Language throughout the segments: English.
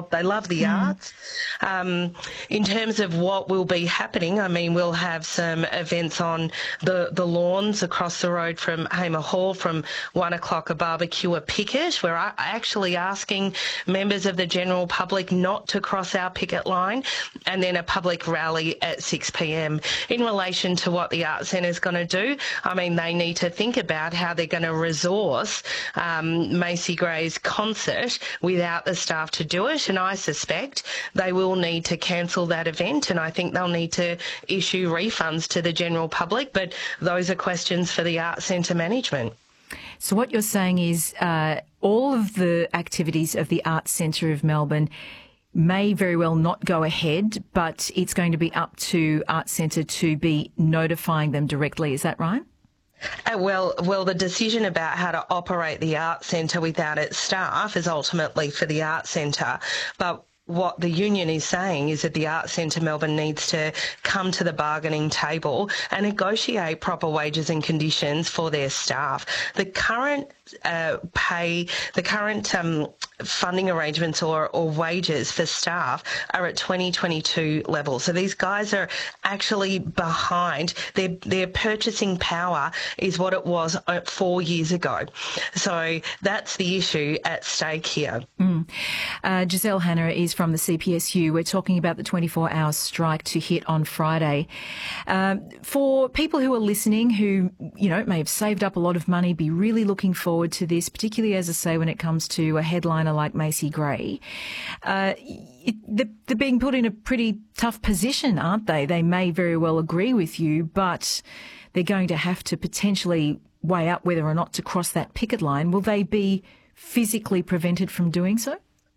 They love the arts. In terms of what will be happening, I mean, we'll have some events on the lawns across the road from Hamer Hall from 1 o'clock, a barbecue, a picket. We're actually asking members of the general public not to cross our picket line, and then a public rally at 6 p.m. In relation to what the Arts Centre is going to do, I mean, they need to think about how they're going to resource Macy Gray's concert without the staff to do it, and I suspect they will need to cancel that event, and I think they'll need to issue refunds to the general public, but those are questions for the Arts Centre management. So what you're saying is all of the activities of the Arts Centre of Melbourne may very well not go ahead, but it's going to be up to Arts Centre to be notifying them directly. Is that right? Well, the decision about how to operate the Arts Centre without its staff is ultimately for the Arts Centre, but what the union is saying is that the Arts Centre Melbourne needs to come to the bargaining table and negotiate proper wages and conditions for their staff. The current funding arrangements or wages for staff are at 2022 levels. So these guys are actually behind. Their purchasing power is what it was 4 years ago. So that's the issue at stake here. Giselle Hanna is from the CPSU. We're talking about the 24-hour strike to hit on Friday. For people who are listening who, may have saved up a lot of money, be really looking forward to this, particularly, as I say, when it comes to a headliner like Macy Gray, they're being put in a pretty tough position, aren't they? They may very well agree with you, but they're going to have to potentially weigh up whether or not to cross that picket line. Will they be physically prevented from doing so?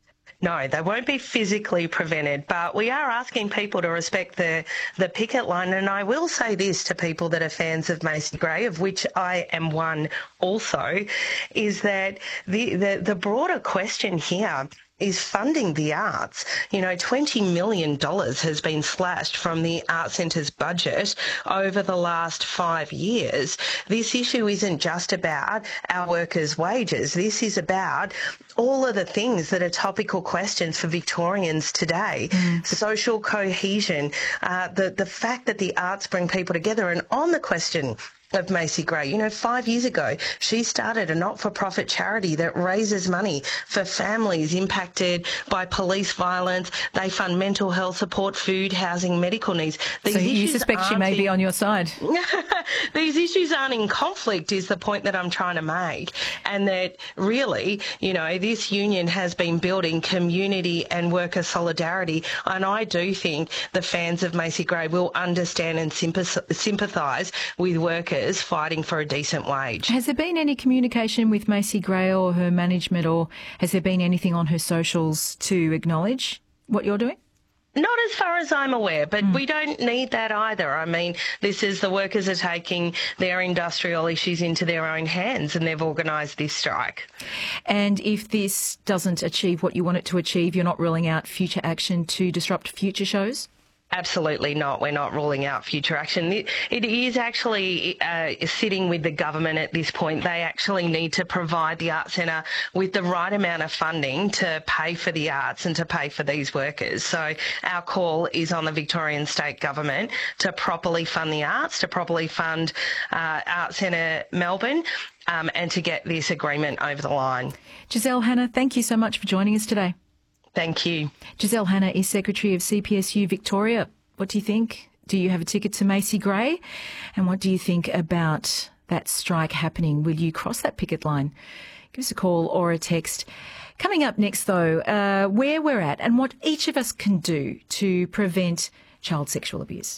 No, they won't be physically prevented, but we are asking people to respect the picket line. And I will say this to people that are fans of Macy Gray, of which I am one also, is that the broader question here is funding the arts. $20 million has been slashed from the Arts Centre's budget over the last 5 years. This issue isn't just about our workers' wages. This is about all of the things that are topical questions for Victorians today. Social cohesion, the fact that the arts bring people together, and on the question of Macy Gray. 5 years ago, she started a not-for-profit charity that raises money for families impacted by police violence. They fund mental health support, food, housing, medical needs. So you suspect she may be on your side? These issues aren't in conflict is the point that I'm trying to make. And that really, this union has been building community and worker solidarity. And I do think the fans of Macy Gray will understand and sympathise with workers fighting for a decent wage. Has there been any communication with Macy Gray or her management, or has there been anything on her socials to acknowledge what you're doing? Not as far as I'm aware, but we don't need that either. I mean, this is the workers are taking their industrial issues into their own hands, and they've organised this strike. And if this doesn't achieve what you want it to achieve, you're not ruling out future action to disrupt future shows? Absolutely not. We're not ruling out future action. It is actually sitting with the government at this point. They actually need to provide the Arts Centre with the right amount of funding to pay for the arts and to pay for these workers. So our call is on the Victorian State Government to properly fund the arts, to properly fund Arts Centre Melbourne, and to get this agreement over the line. Giselle Hanna, thank you so much for joining us today. Thank you. Giselle Hanna is Secretary of CPSU Victoria. What do you think? Do you have a ticket to Macy Gray? And what do you think about that strike happening? Will you cross that picket line? Give us a call or a text. Coming up next, though, where we're at and what each of us can do to prevent child sexual abuse.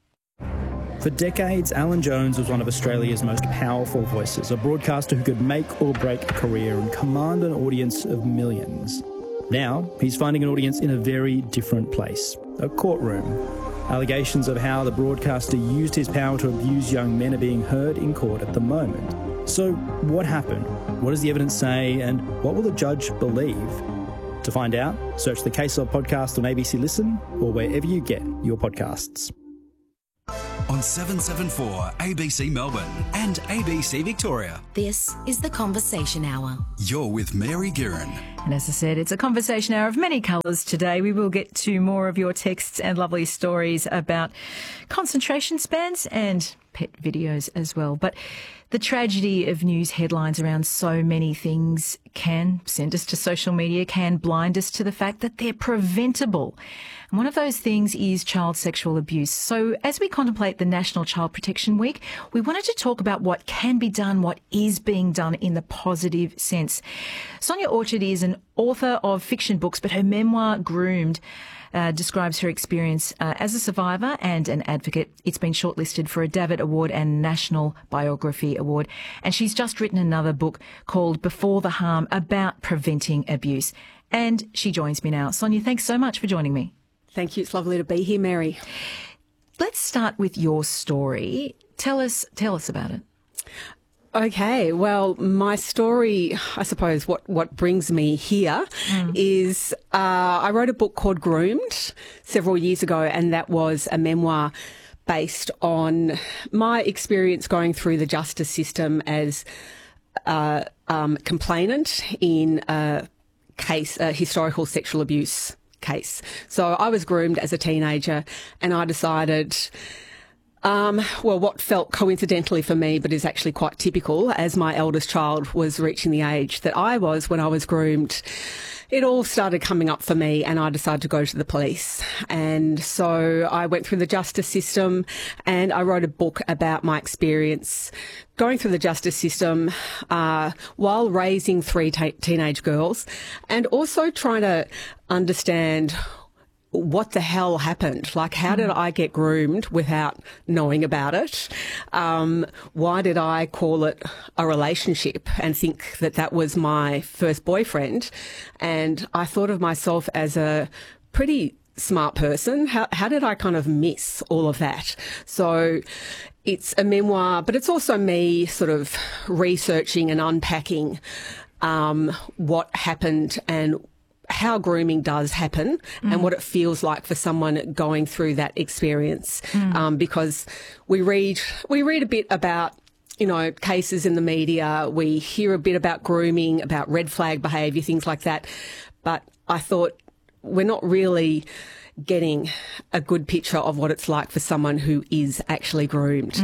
For decades, Alan Jones was one of Australia's most powerful voices, a broadcaster who could make or break a career and command an audience of millions. Now, he's finding an audience in a very different place, a courtroom. Allegations of how the broadcaster used his power to abuse young men are being heard in court at the moment. So, what happened? What does the evidence say? And what will the judge believe? To find out, search the Case Law podcast on ABC Listen or wherever you get your podcasts. On 774 ABC Melbourne and ABC Victoria. This is The Conversation Hour. You're with Mary Guerin. And as I said, it's a conversation hour of many colours today. We will get to more of your texts and lovely stories about concentration spans and pet videos as well. But the tragedy of news headlines around so many things can send us to social media, can blind us to the fact that they're preventable. And one of those things is child sexual abuse. So as we contemplate the National Child Protection Week, we wanted to talk about what can be done, what is being done in the positive sense. Sonia Orchard is an author of fiction books, but her memoir, Groomed, describes her experience as a survivor and an advocate. It's been shortlisted for a Davitt Award and National Biography Award. And she's just written another book called Before the Harm, about preventing abuse. And she joins me now. Sonia, thanks so much for joining me. Thank you. It's lovely to be here, Mary. Let's start with your story. Tell us about it. Okay, well, my story, I suppose what brings me here is I wrote a book called Groomed several years ago, and that was a memoir based on my experience going through the justice system as a complainant in a historical sexual abuse case. So I was groomed as a teenager, and I decided, what felt coincidentally for me, but is actually quite typical, as my eldest child was reaching the age that I was when I was groomed, it all started coming up for me, and I decided to go to the police. And so I went through the justice system, and I wrote a book about my experience going through the justice system while raising three teenage girls, and also trying to understand what the hell happened? Like, how did I get groomed without knowing about it? Why did I call it a relationship and think that that was my first boyfriend? And I thought of myself as a pretty smart person. How did I kind of miss all of that? So it's a memoir, but it's also me sort of researching and unpacking what happened and how grooming does happen and what it feels like for someone going through that experience. Because we read a bit about, cases in the media. We hear a bit about grooming, about red flag behaviour, things like that. But I thought we're not really getting a good picture of what it's like for someone who is actually groomed.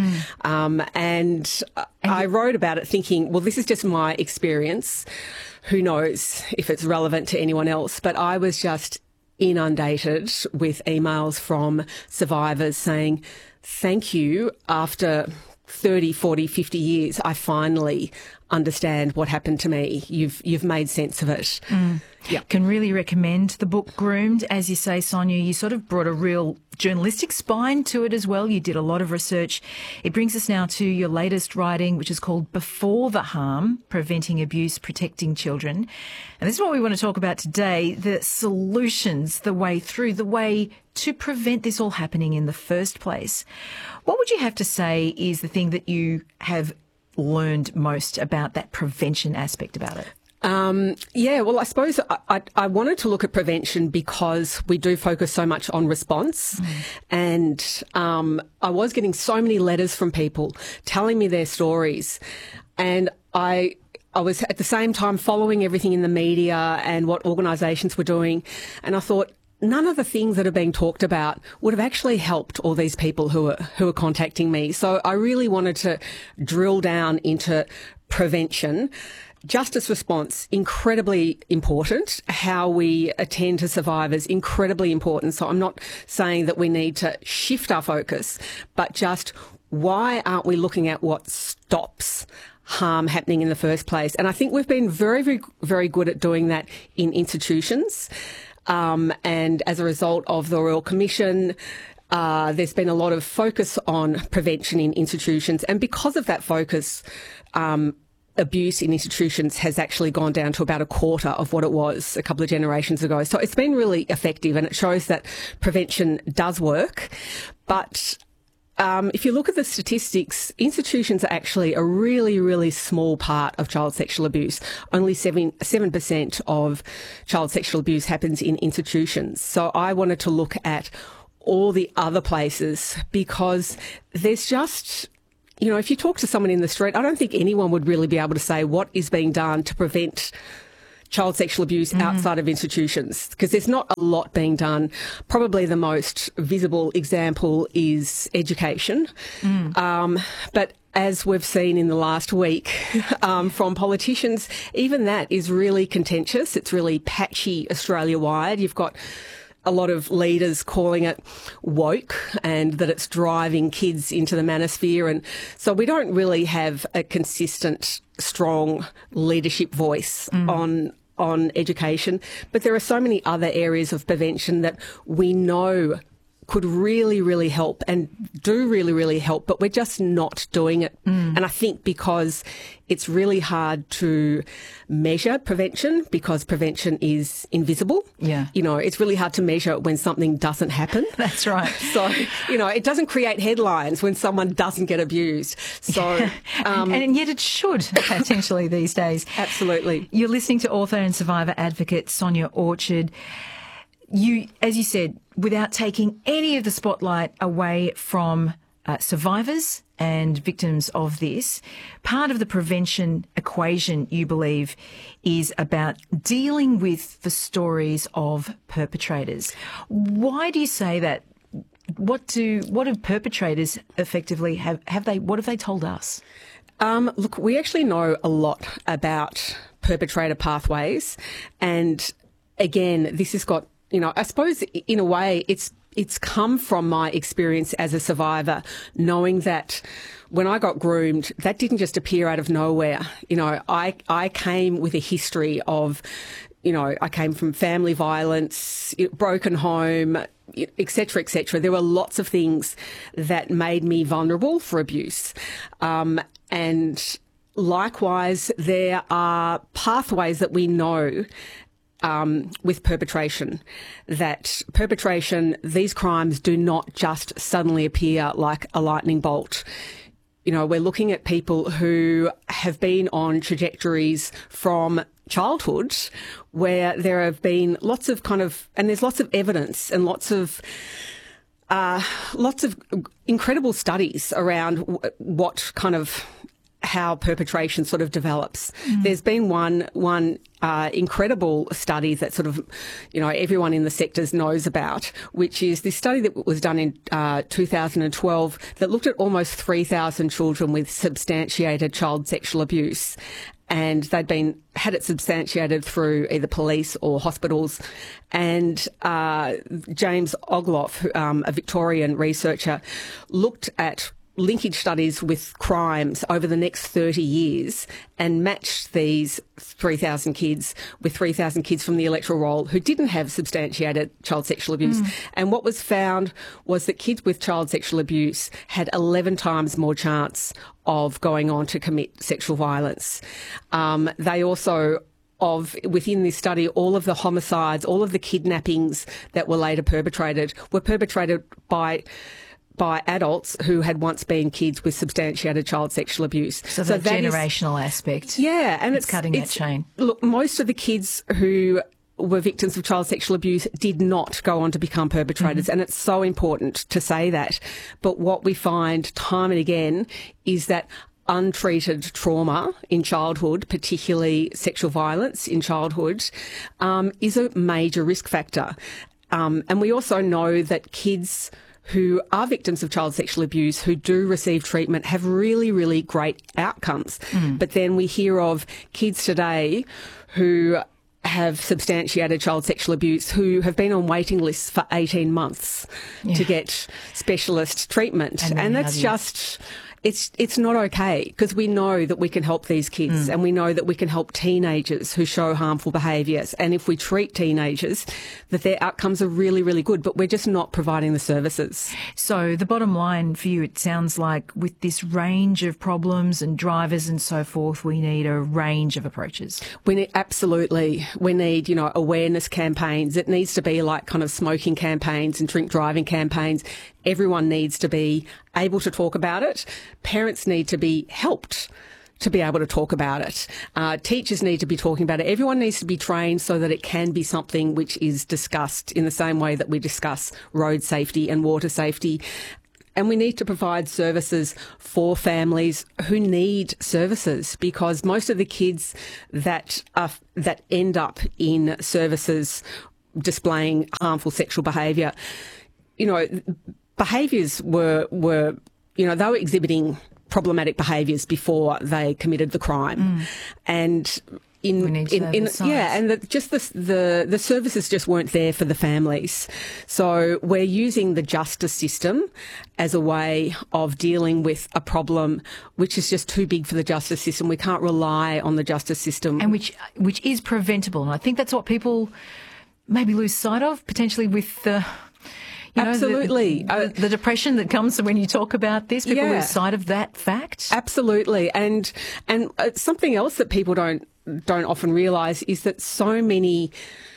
And I wrote about it thinking, well, this is just my experience. Who knows if it's relevant to anyone else? But I was just inundated with emails from survivors saying, thank you, after 30, 40, 50 years, I finally understand what happened to me. You've made sense of it. Yeah. Can really recommend the book Groomed. As you say, Sonia, you sort of brought a real journalistic spine to it as well. You did a lot of research. It brings us now to your latest writing, which is called Before the Harm, Preventing Abuse, Protecting Children. And this is what we want to talk about today, the solutions, the way through, the way to prevent this all happening in the first place. What would you have to say is the thing that you have learned most about that prevention aspect about it? Well, I suppose I wanted to look at prevention because we do focus so much on response. And I was getting so many letters from people telling me their stories. And I was at the same time following everything in the media and what organisations were doing. And I thought, none of the things that are being talked about would have actually helped all these people who are contacting me. So I really wanted to drill down into prevention. Justice response, incredibly important. How we attend to survivors, incredibly important. So I'm not saying that we need to shift our focus, but just why aren't we looking at what stops harm happening in the first place? And I think we've been very, very, very good at doing that in institutions. And as a result of the Royal Commission, there's been a lot of focus on prevention in institutions. And because of that focus, abuse in institutions has actually gone down to about a quarter of what it was a couple of generations ago. So it's been really effective, and it shows that prevention does work. But if you look at the statistics, institutions are actually a really, really small part of child sexual abuse. Only 7% of child sexual abuse happens in institutions. So I wanted to look at all the other places because there's just, if you talk to someone in the street, I don't think anyone would really be able to say what is being done to prevent child sexual abuse outside of institutions, because there's not a lot being done. Probably the most visible example is education. But as we've seen in the last week from politicians, even that is really contentious. It's really patchy Australia-wide. You've got a lot of leaders calling it woke and that it's driving kids into the manosphere. And so we don't really have a consistent, strong leadership voice on education. But there are so many other areas of prevention that we know could really, really help and do really, really help, but we're just not doing it. And I think because it's really hard to measure prevention, because prevention is invisible. Yeah. You know, it's really hard to measure when something doesn't happen. That's right. So, you know, it doesn't create headlines when someone doesn't get abused. So, and yet it should, potentially, these days. Absolutely. You're listening to author and survivor advocate Sonia Orchard. You, as you said, without taking any of the spotlight away from survivors and victims of this, part of the prevention equation, you believe, is about dealing with the stories of perpetrators. Why do you say that? What do perpetrators effectively what have they told us? Look, we actually know a lot about perpetrator pathways, and again, this has got, you know, I suppose in a way it's come from my experience as a survivor, knowing that when I got groomed, that didn't just appear out of nowhere. You know, I came with a history of, you know, I came from family violence, broken home, et cetera, et cetera. There were lots of things that made me vulnerable for abuse. And likewise, there are pathways that we know with perpetration, these crimes do not just suddenly appear like a lightning bolt. You know, we're looking at people who have been on trajectories from childhood where there have been lots of and there's lots of evidence and lots of incredible studies around what kind of how perpetration sort of develops. There's been one incredible study that sort of, you know, everyone in the sectors knows about, which is this study that was done in 2012 that looked at almost 3,000 children with substantiated child sexual abuse. And they'd had it substantiated through either police or hospitals. And James Ogloff, a Victorian researcher, looked at linkage studies with crimes over the next 30 years and matched these 3,000 kids with 3,000 kids from the electoral roll who didn't have substantiated child sexual abuse. And what was found was that kids with child sexual abuse had 11 times more chance of going on to commit sexual violence. They also within this study, all of the homicides, all of the kidnappings that were later perpetrated were perpetrated by adults who had once been kids with substantiated child sexual abuse. So that generational aspect. Yeah. And it's cutting that chain. Look, most of the kids who were victims of child sexual abuse did not go on to become perpetrators. And it's so important to say that. But what we find time and again is that untreated trauma in childhood, particularly sexual violence in childhood, is a major risk factor. And we also know that kids who are victims of child sexual abuse, who do receive treatment, have really, really great outcomes. But then we hear of kids today who have substantiated child sexual abuse who have been on waiting lists for 18 months to get specialist treatment. And that's just... It's not okay, because we know that we can help these kids and we know that we can help teenagers who show harmful behaviours. And if we treat teenagers, that their outcomes are really, really good, but we're just not providing the services. So the bottom line for you, it sounds like with this range of problems and drivers and so forth, we need a range of approaches. We need awareness campaigns. It needs to be like kind of smoking campaigns and drink driving campaigns. Everyone needs to be able to talk about it. Parents need to be helped to be able to talk about it. Teachers need to be talking about it. Everyone needs to be trained so that it can be something which is discussed in the same way that we discuss road safety and water safety. And we need to provide services for families who need services, because most of the kids that end up in services displaying harmful sexual behaviour, behaviours were they were exhibiting problematic behaviours before they committed the crime. And the services just weren't there for the families. So we're using the justice system as a way of dealing with a problem which is just too big for the justice system. We can't rely on the justice system. And which is preventable. And I think that's what people maybe lose sight of, potentially with the... Absolutely. The depression that comes when you talk about this, people lose sight of that fact. Absolutely. And something else that people don't often realise is that so many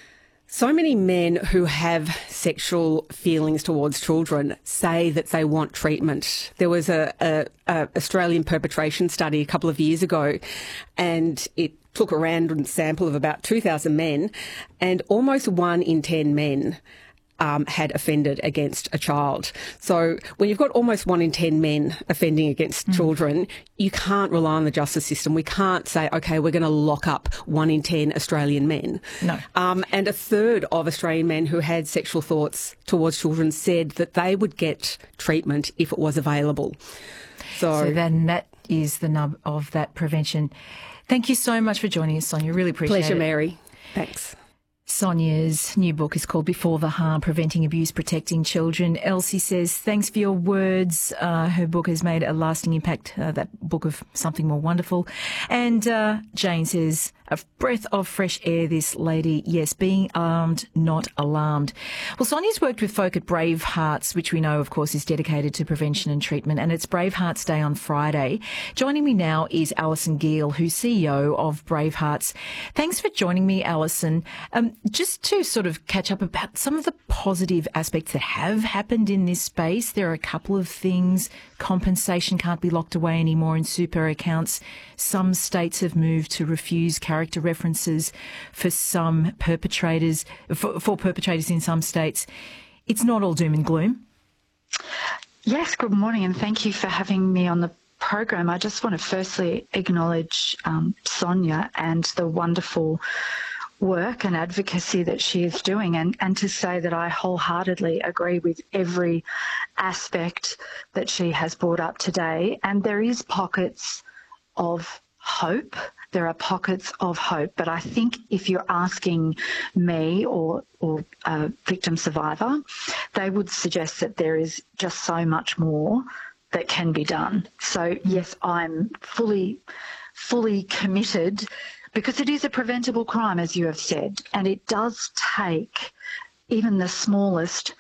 men who have sexual feelings towards children say that they want treatment. There was a Australian perpetration study a couple of years ago, and it took a random sample of about 2,000 men, and almost 1 in 10 men had offended against a child. So when you've got almost 1 in 10 men offending against children, you can't rely on the justice system. We can't say, okay, we're going to lock up 1 in 10 Australian men. No. And a third of Australian men who had sexual thoughts towards children said that they would get treatment if it was available. So then that is the nub of that prevention. Thank you so much for joining us, Sonia. Really appreciate it. Pleasure, Mary. Thanks. Sonia's new book is called Before the Harm, Preventing Abuse, Protecting Children. Elsie says, thanks for your words. Her book has made a lasting impact, that book of Something More Wonderful. And Jane says, a breath of fresh air, this lady. Yes, being armed, not alarmed. Well, Sonia's worked with folk at Brave Hearts, which we know, of course, is dedicated to prevention and treatment, and it's Brave Hearts Day on Friday. Joining me now is Alison Gill, who's CEO of Brave Hearts. Thanks for joining me, Alison. Just to sort of catch up about some of the positive aspects that have happened in this space, there are a couple of things. Compensation can't be locked away anymore in super accounts. Some states have moved to refuse character references for some perpetrators, for perpetrators in some states. It's not all doom and gloom. Yes, good morning, and thank you for having me on the program. I just want to firstly acknowledge Sonia and the wonderful work and advocacy that she is doing, and to say that I wholeheartedly agree with every aspect that she has brought up today. And there is pockets of hope. There are pockets of hope. But I think if you're asking me or a victim survivor, they would suggest that there is just so much more that can be done. So yes, I'm fully committed, because it is a preventable crime, as you have said, and it does take even the smallest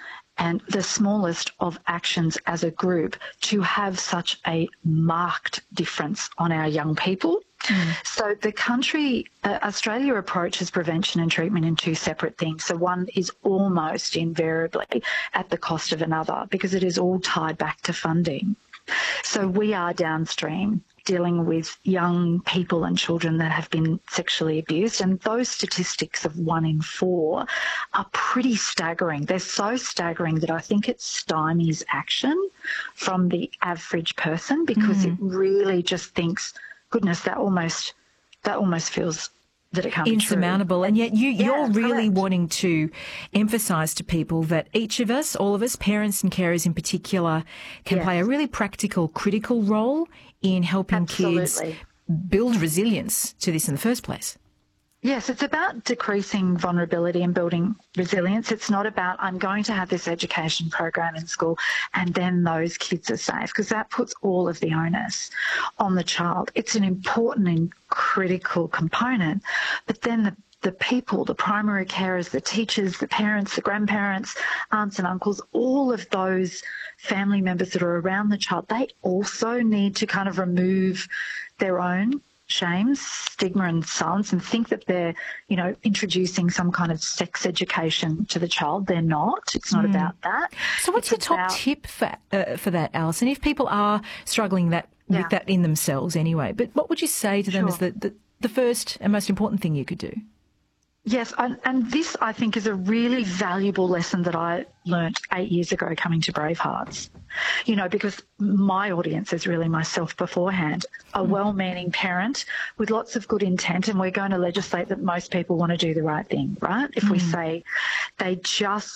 of actions as a group to have such a marked difference on our young people. So the country, Australia, approaches prevention and treatment in two separate things. So one is almost invariably at the cost of another, because it is all tied back to funding. So we are downstream dealing with young people and children that have been sexually abused, and those statistics of 1 in 4 are pretty staggering. They're so staggering that I think it stymies action from the average person, because it really just thinks, goodness, that almost feels that it can't be true. Insurmountable. And yet you're really correct. wanting to emphasise to people that each of us, all of us, parents and carers in particular, can play a really practical, critical role in helping kids build resilience to this in the first place. Yes, it's about decreasing vulnerability and building resilience. It's not about, I'm going to have this education program in school and then those kids are safe, because that puts all of the onus on the child. It's an important and critical component, but then the people, the primary carers, the teachers, the parents, the grandparents, aunts and uncles, all of those family members that are around the child, they also need to kind of remove their own shame, stigma and silence, and think that they're, introducing some kind of sex education to the child. They're not. It's not about that. So what's your top tip for that, Alison? If people are struggling with that in themselves anyway, but what would you say to them is the first and most important thing you could do? Yes, and this, I think, is a really valuable lesson that I learnt 8 years ago coming to Bravehearts. You know, because my audience is really myself beforehand, a well-meaning parent with lots of good intent, and we're going to legislate that most people want to do the right thing, right? If we say they just